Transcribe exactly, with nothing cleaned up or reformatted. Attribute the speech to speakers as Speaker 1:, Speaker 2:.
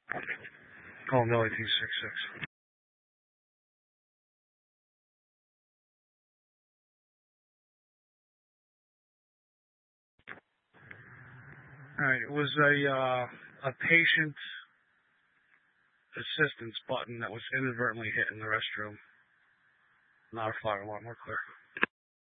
Speaker 1: Oh, no, eighteen sixty-six. Alright, it was a, uh, a patient assistance button that was inadvertently hit in the restroom. Not a fire alarm, we're clear.